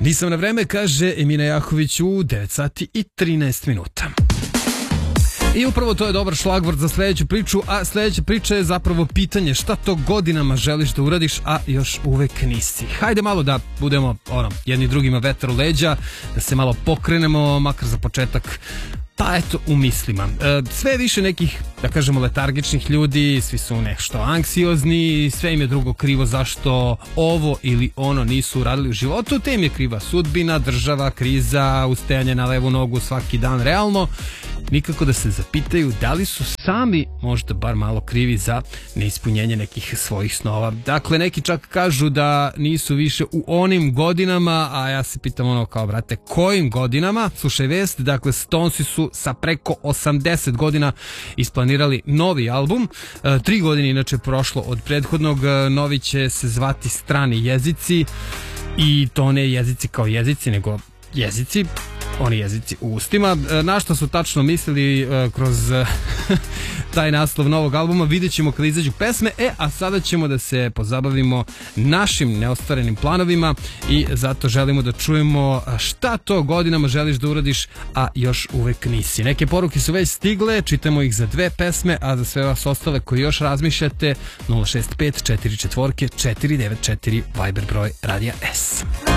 Nisam na vreme, kaže Emina Jahović u 9 sati i 13 minuta. I upravo to je dobar šlagvort za sledeću priču, a sledeća priča je zapravo pitanje šta to godinama želiš da uradiš, a još uvek nisi. Hajde malo da budemo jedni drugima vetar u leđa, da se malo pokrenemo, makar za početak, pa eto u mislima. Sve više nekih, da kažemo, letargičnih ljudi, svi su nešto anksiozni, sve im je drugo krivo zašto ovo ili ono nisu uradili u životu, te im je kriva sudbina, država, kriza, ustajanje na levu nogu svaki dan, realno nikako da se zapitaju da li su sami možda bar malo krivi za neispunjenje nekih svojih snova. Dakle, neki čak kažu da nisu više u onim godinama, a ja se pitam kao, brate, kojim godinama? Slušaj vest, dakle, Stonesi su sa preko 80 godina isplanirali novi album. 3 godine inače prošlo od prethodnog, novi će se zvati Strani jezici i to ne jezici kao jezici, nego jezici, oni jezici u ustima. Na što su tačno mislili kroz taj naslov novog albuma vidjet ćemo kada izađu pesme, a sada ćemo da se pozabavimo našim neostvarenim planovima i zato želimo da čujemo šta to godinama želiš da uradiš, a još uvek nisi. Neke poruke su već stigle, čitamo ih za 2 pesme, a za sve vas ostale koji još razmišljate 065 44 494 Viber broj Radija S.